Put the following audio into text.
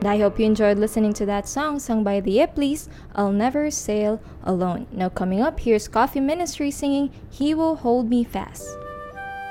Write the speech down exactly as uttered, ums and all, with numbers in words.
And I hope you enjoyed listening to that song sung by the Ipleys, I'll Never Sail Alone. Now coming up, here's Coffee Ministry singing He Will Hold Me Fast.